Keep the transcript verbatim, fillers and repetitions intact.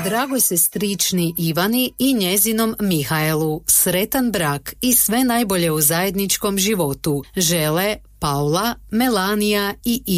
Dragoj sestrični Ivani i njezinom Mihaelu sretan brak i sve najbolje u zajedničkom životu žele Paula, Melanija i